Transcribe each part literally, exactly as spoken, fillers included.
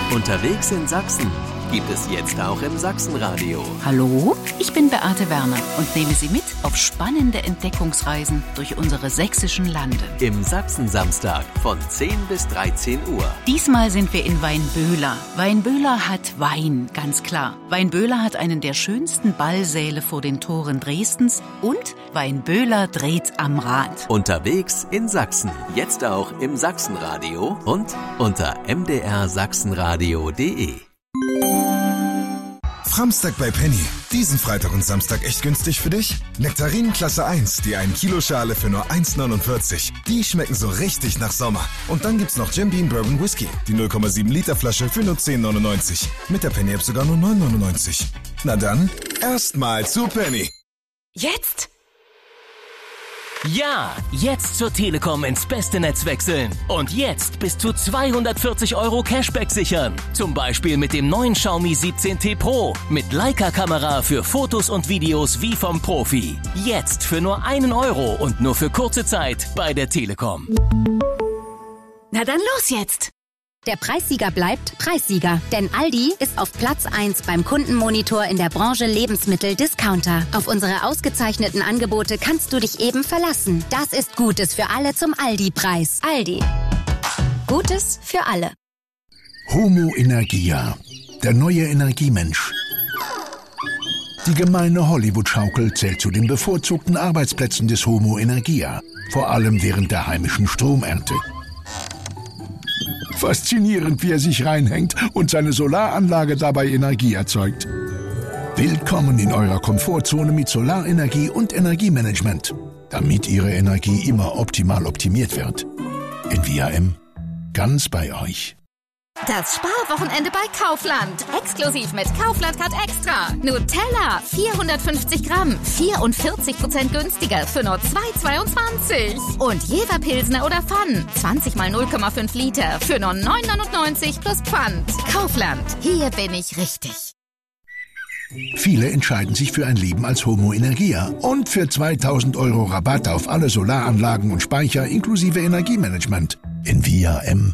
Unterwegs in Sachsen gibt es jetzt auch im Sachsenradio. Hallo, ich bin Beate Werner und nehme Sie mit auf spannende Entdeckungsreisen durch unsere sächsischen Lande. Im Sachsen-Samstag von zehn bis dreizehn Uhr. Diesmal sind wir in Weinböhler. Weinböhler hat Wein, ganz klar. Weinböhler hat einen der schönsten Ballsäle vor den Toren Dresdens und Weinböhler dreht am Rad. Unterwegs in Sachsen. Jetzt auch im Sachsenradio und unter m d r sachsenradio punkt d e. Framstag bei Penny. Diesen Freitag und Samstag echt günstig für dich? Nektarinen Klasse eins, die ein Kilo Schale für nur eins neunundvierzig. Die schmecken so richtig nach Sommer. Und dann gibt's noch Jim Beam Bourbon Whisky. Die null Komma sieben Liter Flasche für nur zehn neunundneunzig. Mit der Penny-App sogar nur neun neunundneunzig. Na dann, erstmal zu Penny. Jetzt? Ja, jetzt zur Telekom ins beste Netz wechseln. Und jetzt bis zu zweihundertvierzig Euro Cashback sichern. Zum Beispiel mit dem neuen Xiaomi siebzehn T Pro. Mit Leica-Kamera für Fotos und Videos wie vom Profi. Jetzt für nur einen Euro und nur für kurze Zeit bei der Telekom. Na dann los jetzt! Der Preissieger bleibt Preissieger, denn Aldi ist auf Platz eins beim Kundenmonitor in der Branche Lebensmittel-Discounter. Auf unsere ausgezeichneten Angebote kannst du dich eben verlassen. Das ist Gutes für alle zum Aldi-Preis. Aldi. Gutes für alle. Homo Energia, der neue Energiemensch. Die gemeine Hollywood-Schaukel zählt zu den bevorzugten Arbeitsplätzen des Homo Energia, vor allem während der heimischen Stromernte. Faszinierend, wie er sich reinhängt und seine Solaranlage dabei Energie erzeugt. Willkommen in eurer Komfortzone mit Solarenergie und Energiemanagement, damit Ihre Energie immer optimal optimiert wird. In V R M, ganz bei euch. Das Sparwochenende bei Kaufland. Exklusiv mit Kaufland Card Extra. Nutella, vierhundertfünfzig Gramm, vierundvierzig Prozent günstiger für nur zwei zweiundzwanzig. Und Jever Pilsner oder Pfann, zwanzig mal null Komma fünf Liter für nur neun neunundneunzig plus Pfand. Kaufland, hier bin ich richtig. Viele entscheiden sich für ein Leben als Homo Energia und für zweitausend Euro Rabatt auf alle Solaranlagen und Speicher inklusive Energiemanagement. In V R M.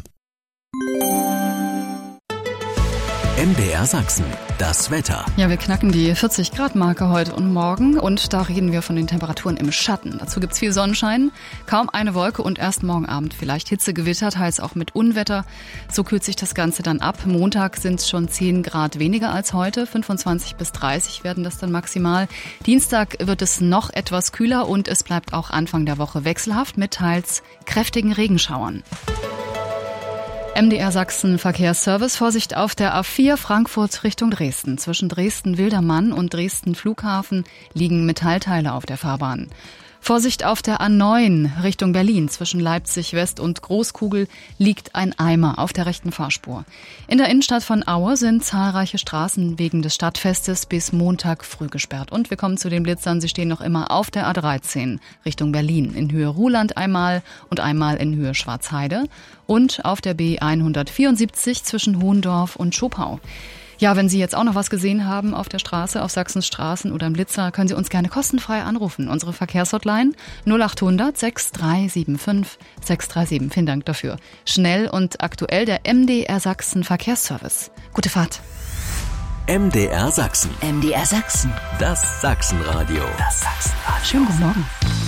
M D R Sachsen, das Wetter. Ja, wir knacken die vierzig Grad Marke heute und morgen und da reden wir von den Temperaturen im Schatten. Dazu gibt's viel Sonnenschein, kaum eine Wolke und erst morgen Abend vielleicht Hitzegewitter, teils auch mit Unwetter. So kühlt sich das Ganze dann ab. Montag sind es schon zehn Grad weniger als heute, fünfundzwanzig bis dreißig werden das dann maximal. Dienstag wird es noch etwas kühler und es bleibt auch Anfang der Woche wechselhaft mit teils kräftigen Regenschauern. M D R Sachsen Verkehrsservice. Vorsicht auf der A vier Frankfurt Richtung Dresden. Zwischen Dresden-Wildermann und Dresden Flughafen liegen Metallteile auf der Fahrbahn. Vorsicht auf der A neun Richtung Berlin. Zwischen Leipzig West und Großkugel liegt ein Eimer auf der rechten Fahrspur. In der Innenstadt von Aue sind zahlreiche Straßen wegen des Stadtfestes bis Montag früh gesperrt. Und wir kommen zu den Blitzern. Sie stehen noch immer auf der A dreizehn Richtung Berlin. In Höhe Ruhland einmal und einmal in Höhe Schwarzheide. Und auf der B hundertvierundsiebzig zwischen Hohendorf und Schopau. Ja, wenn Sie jetzt auch noch was gesehen haben auf der Straße, auf Sachsens Straßen oder im Blitzer, können Sie uns gerne kostenfrei anrufen. Unsere Verkehrshotline null achthundert sechs drei sieben fünf sechs drei sieben. Vielen Dank dafür. Schnell und aktuell der M D R Sachsen Verkehrsservice. Gute Fahrt. M D R Sachsen. M D R Sachsen. Das Sachsenradio. Das Sachsenradio. Schönen guten Morgen.